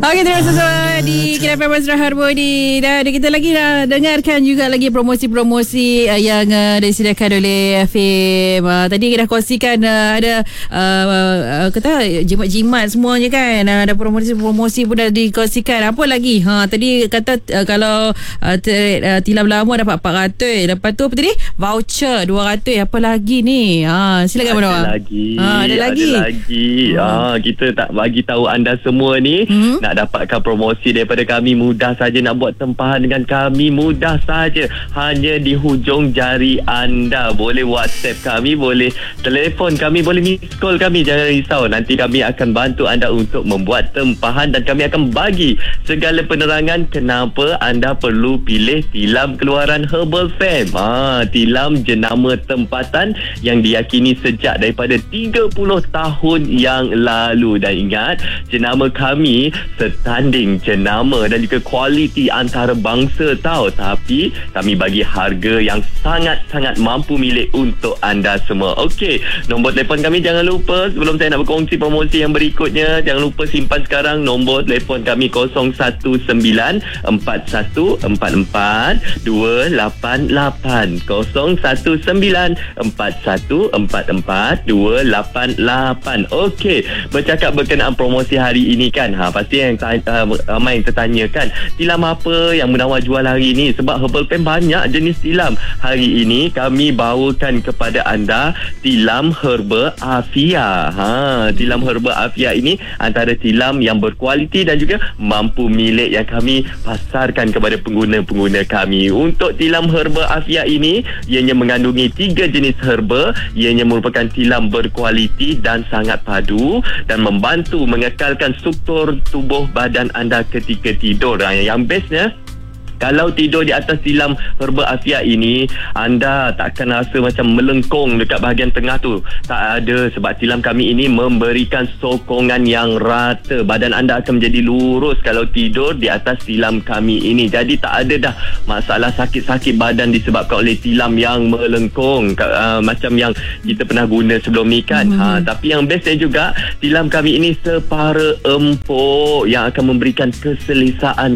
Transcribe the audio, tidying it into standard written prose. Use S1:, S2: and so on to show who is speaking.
S1: Okey, terima kasih di Kira FM Mesra Harbour ni. Dan kita lagi dengarkan juga lagi promosi-promosi yang disediakan oleh FIM. Tadi kita dah kongsikan ada kata jimat-jimat semuanya kan. Ada promosi-promosi pun dah dikongsikan. Apa lagi? Tadi kata kalau tilam lama dapat 400. Lepas tu apa tadi? Voucher 200. Apa lagi ni? Silakan Munawar.
S2: Ada lagi. Kita tak bagi tahu anda semua ni nak dapatkan promosi daripada kami. Mudah saja nak buat tempahan dengan kami, mudah saja, hanya di hujung jari anda. Boleh WhatsApp kami, boleh telefon kami, boleh miss call kami. Jangan risau, nanti kami akan bantu anda untuk membuat tempahan dan kami akan bagi segala penerangan kenapa anda perlu pilih tilam keluaran Herbal Fem. Tilam jenama tempatan yang diyakini sejak daripada 30 tahun yang lalu. Dan ingat, jenama kami setanding jenama dan juga kualiti antarabangsa tahu. Tapi kami bagi harga yang sangat-sangat mampu milik untuk anda semua. Okey, nombor telefon kami jangan lupa sebelum saya nak berkongsi promosi yang berikutnya. Jangan lupa simpan sekarang nombor telefon kami 019-4144-288 019-4144-288. Okey, bercakap berkenaan promosi hari ini kan, pasti yang ramai yang tertanya kan, tilam apa yang Munawar jual hari ini? Sebab Herbal Fem banyak jenis tilam. Hari ini kami bawakan kepada anda tilam Herba Afia. Tilam Herba Afia ini antara tilam yang berkualiti dan juga mampu milik yang kami pasarkan kepada pengguna-pengguna kami. Untuk tilam Herba Afia ini, ianya mengandungi 3 jenis herba. Ianya merupakan tilam berkualiti dan sangat padu dan membantu mengekalkan struktur tubuh badan anda ketika tidur. Yang bestnya, kalau tidur di atas tilam Herba Afia ini, anda tak akan rasa macam melengkung dekat bahagian tengah tu. Tak ada, sebab tilam kami ini memberikan sokongan yang rata. Badan anda akan menjadi lurus kalau tidur di atas tilam kami ini. Jadi tak ada dah masalah sakit-sakit badan disebabkan oleh tilam yang melengkung macam yang kita pernah guna sebelum ni kan. Tapi yang bestnya juga, tilam kami ini separa empuk yang akan memberikan keselesaan